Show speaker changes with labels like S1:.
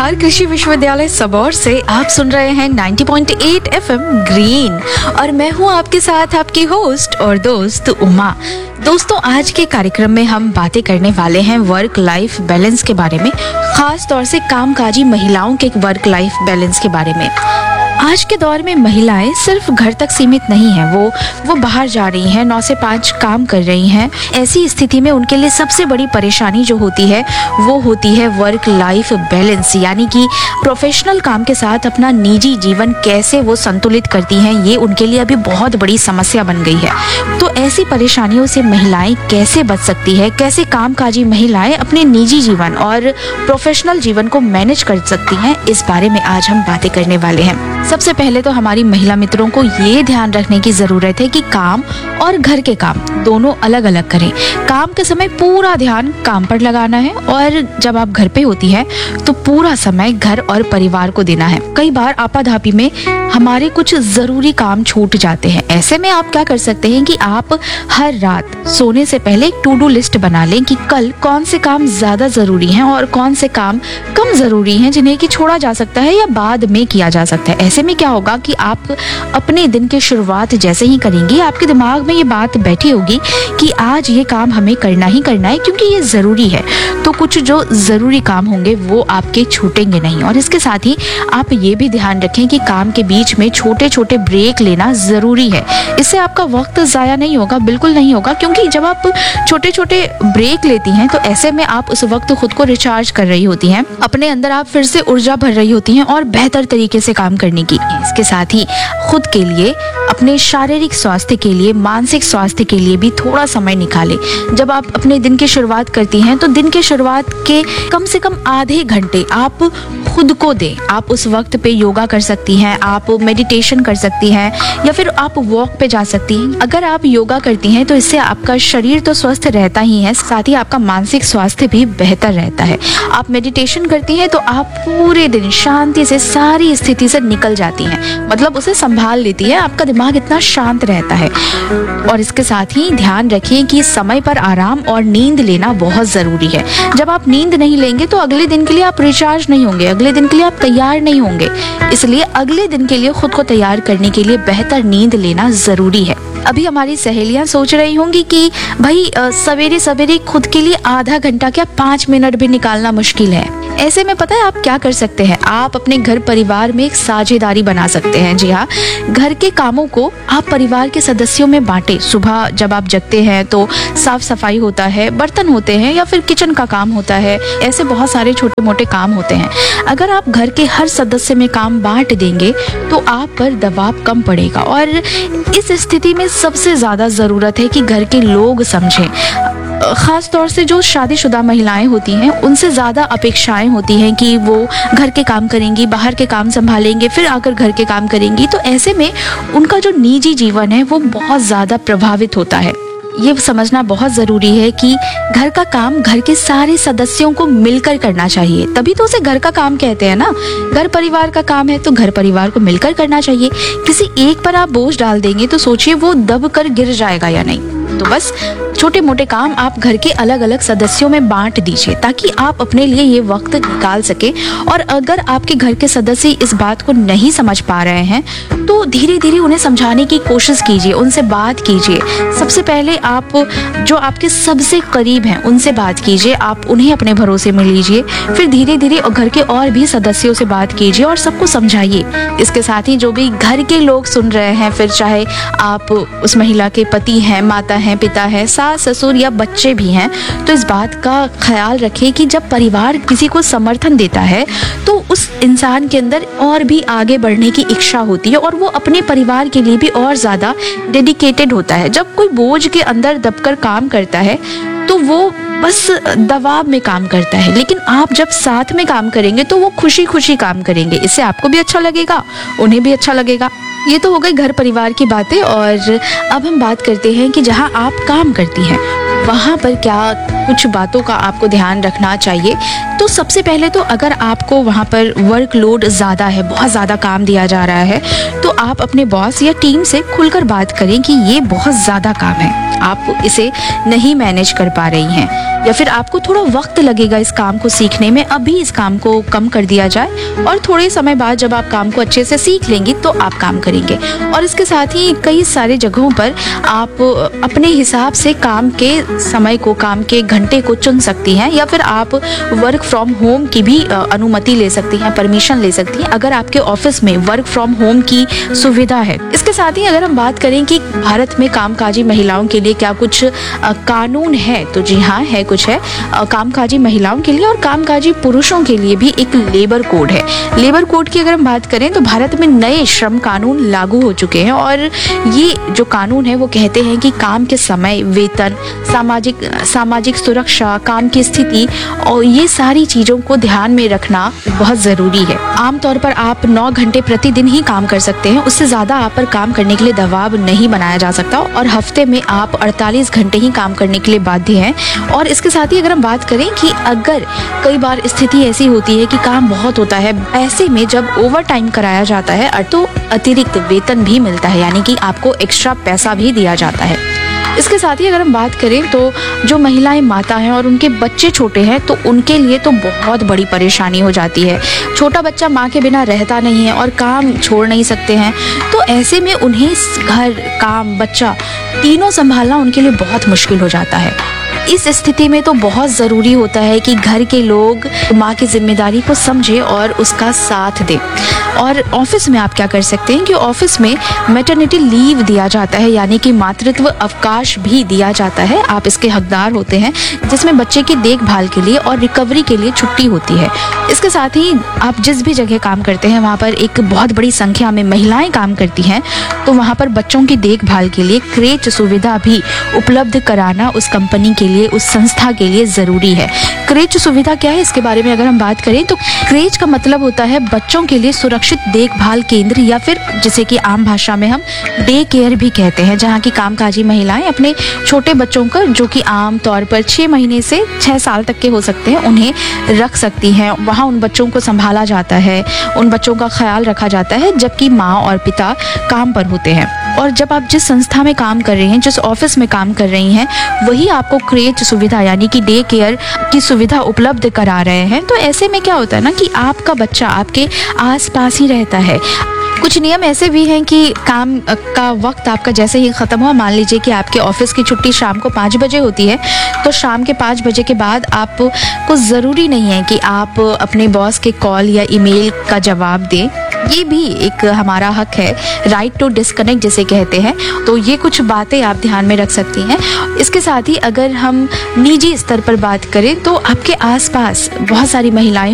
S1: बिहार कृषि विश्वविद्यालय सबौर से आप सुन रहे हैं 90.8 एफएम ग्रीन और मैं हूं आपके साथ आपकी होस्ट और दोस्त उमा। दोस्तों, आज के कार्यक्रम में हम बातें करने वाले हैं वर्क लाइफ बैलेंस के बारे में, खास तौर से कामकाजी महिलाओं के वर्क लाइफ बैलेंस के बारे में। आज के दौर में महिलाएं सिर्फ घर तक सीमित नहीं हैं, वो बाहर जा रही हैं, 9 से 5 काम कर रही हैं। ऐसी स्थिति में उनके लिए सबसे बड़ी परेशानी जो होती है वो होती है वर्क लाइफ बैलेंस, यानी कि प्रोफेशनल काम के साथ अपना निजी जीवन कैसे वो संतुलित करती हैं, ये उनके लिए अभी बहुत बड़ी समस्या बन गई है। तो ऐसी परेशानियों से महिलाएं कैसे बच सकती है, कैसे कामकाजी महिलाएं अपने निजी जीवन और प्रोफेशनल जीवन को मैनेज कर सकती हैं, इस बारे में आज हम बातें करने वाले हैं। सबसे पहले तो हमारी महिला मित्रों को ये ध्यान रखने की जरूरत है कि काम और घर के काम दोनों अलग अलग करें। काम के समय पूरा ध्यान काम पर लगाना है और जब आप घर पे होती है तो पूरा समय घर और परिवार को देना है। कई बार आपाधापी में हमारे कुछ जरूरी काम छूट जाते हैं। ऐसे में आप क्या कर सकते हैं कि आप हर रात सोने से पहले एक टू डू लिस्ट बना लें कि कल कौन से काम ज्यादा जरूरी हैं और कौन से काम कम जरूरी हैं, जिन्हें कि छोड़ा जा सकता है या बाद में किया जा सकता है। ऐसे में क्या होगा कि आप अपने दिन की शुरुआत जैसे ही करेंगे, आपके दिमाग में ये बात बैठी होगी कि आज ये काम हमें करना ही करना है क्योंकि ये जरूरी है। तो कुछ जो जरूरी काम होंगे वो आपके छूटेंगे नहीं। और इसके साथ ही आप ये भी ध्यान रखें कि काम के बीच में छोटे छोटे ब्रेक लेना जरूरी है। इससे आपका वक्त जाया नहीं होगा, बिल्कुल नहीं होगा, क्योंकि जब आप छोटे छोटे ब्रेक लेती हैं तो ऐसे में आप उस वक्त खुद को रिचार्ज कर रही होती हैं, अपने अंदर आप फिर से ऊर्जा भर रही होती हैं और बेहतर तरीके से काम करने की। इसके साथ ही खुद के लिए, अपने शारीरिक स्वास्थ्य के लिए, मानसिक स्वास्थ्य के लिए भी थोड़ा समय निकालें। जब आप अपने दिन की शुरुआत करती हैं तो दिन के शुरुआत के कम से कम आधे घंटे आप खुद को दें। आप उस वक्त पे योगा कर सकती हैं, आप मेडिटेशन कर सकती हैं या फिर आप वॉक पे जा सकती हैं। अगर आप योगा करती हैं तो इससे आपका शरीर तो स्वस्थ रहता ही है, साथ ही आपका मानसिक स्वास्थ्य भी बेहतर रहता है। आप मेडिटेशन करती हैं तो आप पूरे दिन शांति से सारी स्थिति से निकल जाती हैं, मतलब उसे संभाल लेती है, आपका दिमाग इतना शांत रहता है। और इसके साथ ही ध्यान रखिए कि समय पर आराम और नींद लेना बहुत जरूरी है। जब आप नींद नहीं लेंगे तो अगले दिन के लिए आप रिचार्ज नहीं होंगे, अगले दिन के लिए आप तैयार नहीं होंगे। इसलिए अगले दिन के लिए खुद को तैयार करने के लिए बेहतर नींद लेना जरूरी है। अभी हमारी सहेलियां सोच रही होंगी कि भाई सवेरे सवेरे खुद के लिए आधा घंटा क्या 5 मिनट भी निकालना मुश्किल है। ऐसे में पता है आप क्या कर सकते हैं, आप अपने घर परिवार में एक साझेदारी बना सकते हैं। जी हाँ, घर के कामों को आप परिवार के सदस्यों में बांटे। सुबह जब आप जगते हैं तो साफ सफाई होता है, बर्तन होते हैं या फिर किचन का काम होता है, ऐसे बहुत सारे छोटे मोटे काम होते हैं। अगर आप घर के हर सदस्य में काम बांट देंगे तो आप पर दबाव कम पड़ेगा। और इस स्थिति में सबसे ज्यादा जरूरत है कि घर के लोग समझें। खास तौर से जो शादीशुदा महिलाएं होती हैं उनसे ज्यादा अपेक्षाएं होती हैं कि वो घर के काम करेंगी, बाहर के काम संभालेंगे, फिर आकर घर के काम करेंगी। तो ऐसे में उनका जो निजी जीवन है वो बहुत ज्यादा प्रभावित होता है। ये समझना बहुत जरूरी है कि घर का काम घर के सारे सदस्यों को मिलकर करना चाहिए, तभी तो उसे घर का काम कहते हैं ना। घर परिवार का काम है तो घर परिवार को मिलकर करना चाहिए। किसी एक पर आप बोझ डाल देंगे तो सोचिए वो दब कर गिर जाएगा या नहीं। तो बस छोटे मोटे काम आप घर के अलग अलग सदस्यों में बांट दीजिए ताकि आप अपने लिए ये वक्त निकाल सके। और अगर आपके घर के सदस्य इस बात को नहीं समझ पा रहे हैं तो धीरे धीरे उन्हें समझाने की कोशिश कीजिए, उनसे बात कीजिए। सबसे पहले आप जो आपके सबसे करीब हैं उनसे बात कीजिए, आप उन्हें अपने भरोसे में लीजिए। फिर धीरे धीरे घर के और भी सदस्यों से बात कीजिए और सबको समझाइए। इसके साथ ही जो भी घर के लोग सुन रहे हैं, फिर चाहे आप उस महिला के पति हैं, माता हैं, पिता है, सास ससुर या बच्चे भी हैं, तो इस बात का ख्याल रखें कि जब परिवार किसी को समर्थन देता है तो उस इंसान के अंदर और भी आगे बढ़ने की इच्छा होती है और वो अपने परिवार के लिए भी और ज्यादा डेडिकेटेड होता है। जब कोई बोझ के अंदर दबकर काम करता है तो वो बस दबाव में काम करता है, लेकिन आप जब साथ में काम करेंगे तो वो खुशी खुशी काम करेंगे। इससे आपको भी अच्छा लगेगा, उन्हें भी अच्छा लगेगा। ये तो हो गई घर परिवार की बातें। और अब हम बात करते हैं कि जहाँ आप काम करती हैं वहाँ पर क्या कुछ बातों का आपको ध्यान रखना चाहिए तो सबसे पहले तो अगर आपको वहाँ पर वर्कलोड ज़्यादा है, बहुत ज़्यादा काम दिया जा रहा है, तो आप अपने बॉस या टीम से खुलकर बात करें कि ये बहुत ज़्यादा काम है, आप इसे नहीं मैनेज कर पा रही हैं, या फिर आपको थोड़ा वक्त लगेगा इस काम को सीखने में, अभी इस काम को कम कर दिया जाए और थोड़े समय बाद जब आप काम को अच्छे से सीख लेंगी तो आप काम करेंगे। और इसके साथ ही कई सारे जगहों पर आप अपने हिसाब से काम के समय को, काम के घंटे को चुन सकती हैं, या फिर आप वर्क फ्रॉम होम की भी अनुमति ले सकती हैं, परमिशन ले सकती हैं अगर आपके ऑफिस में वर्क फ्रॉम होम की सुविधा है। इसके साथ ही अगर हम बात करें कि भारत में कामकाजी महिलाओं के लिए क्या कुछ कानून है, तो जी हाँ, है, कुछ है। कामकाजी महिलाओं के लिए और कामकाजी पुरुषों के लिए भी एक लेबर कोड है। लेबर कोड की अगर हम बात करें तो भारत में नए श्रम कानून लागू हो चुके हैं, और ये जो कानून है वो कहते हैं कि काम के समय, वेतन, सामाजिक सुरक्षा, काम की स्थिति और ये सारी चीजों को ध्यान में रखना बहुत जरूरी है। आमतौर पर आप 9 घंटे प्रतिदिन ही काम कर सकते हैं, उससे ज्यादा आप पर काम करने के लिए दबाव नहीं बनाया जा सकता, और हफ्ते में आप 48 घंटे ही काम करने के लिए बाध्य हैं। और इसके साथ ही अगर हम बात करें कि अगर कई बार स्थिति ऐसी होती है कि काम बहुत होता है, ऐसे में जब ओवर टाइम कराया जाता है तो अतिरिक्त वेतन भी मिलता है, यानी कि आपको एक्स्ट्रा पैसा भी दिया जाता है। इसके साथ ही अगर हम बात करें तो जो महिलाएं माता हैं और उनके बच्चे छोटे हैं तो उनके लिए तो बहुत बड़ी परेशानी हो जाती है। छोटा बच्चा माँ के बिना रहता नहीं है और काम छोड़ नहीं सकते हैं, तो ऐसे में उन्हें घर, काम, बच्चा तीनों संभालना उनके लिए बहुत मुश्किल हो जाता है। इस स्थिति में तो बहुत ज़रूरी होता है कि घर के लोग माँ की जिम्मेदारी को समझें और उसका साथ दें। और ऑफिस में आप क्या कर सकते हैं कि ऑफिस में मैटरनिटी लीव दिया जाता है, यानी कि मातृत्व अवकाश भी दिया जाता है, आप इसके हकदार होते हैं, जिसमें बच्चे की देखभाल के लिए और रिकवरी के लिए छुट्टी होती है। इसके साथ ही आप जिस भी जगह काम करते हैं वहाँ पर एक बहुत बड़ी संख्या में महिलाएं काम करती हैं, तो वहाँ पर बच्चों की देखभाल के लिए क्रेच सुविधा भी उपलब्ध कराना उस कंपनी के लिए, उस संस्था के लिए ज़रूरी है। क्रेच सुविधा क्या है, इसके बारे में अगर हम बात करें तो क्रेच का मतलब होता है बच्चों के लिए सुरक्षित देखभाल केंद्र, या फिर जिसे कि आम भाषा में हम डे केयर भी कहते हैं, जहाँ की कामकाजी महिलाएं अपने छोटे बच्चों को, जो कि आम तौर पर 6 महीने से 6 साल तक के हो सकते हैं, उन्हें रख सकती हैं। वहाँ उन बच्चों को संभाला जाता है, उन बच्चों का ख्याल रखा जाता है, जबकि माँ और पिता काम पर होते हैं। और जब आप जिस संस्था में काम कर रही हैं, जिस ऑफिस में काम कर रही हैं, वही आपको क्रेच सुविधा यानी कि डे केयर की सुविधा उपलब्ध करा रहे हैं, तो ऐसे में क्या होता है ना कि आपका बच्चा आपके आसपास ही रहता है। कुछ नियम ऐसे भी हैं कि काम का वक्त आपका जैसे ही ख़त्म हुआ, मान लीजिए कि आपके ऑफिस की छुट्टी शाम को 5 बजे होती है, तो शाम के 5 बजे के बाद आपको ज़रूरी नहीं है कि आप अपने बॉस के कॉल या ईमेल का जवाब दें। ये भी एक हमारा हक है, राइट टू डिस्कनेक्ट जिसे कहते हैं। तो ये कुछ बातें आप ध्यान में रख सकती हैं। इसके साथ ही अगर हम निजी स्तर पर बात करें तो आपके आसपास बहुत सारी महिलाएं